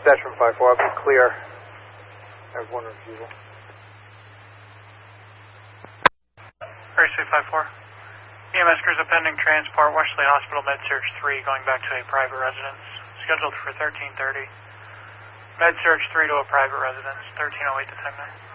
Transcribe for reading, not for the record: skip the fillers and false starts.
dispatch from 5-4, I'll be clear. I have one refusal. Gracie 5-4. EMS crews a pending transport, Wesley Hospital Med Surg 3 going back to a private residence. Scheduled for 13:30. Med Surg 3 to a private residence, 1308 to 10 minutes.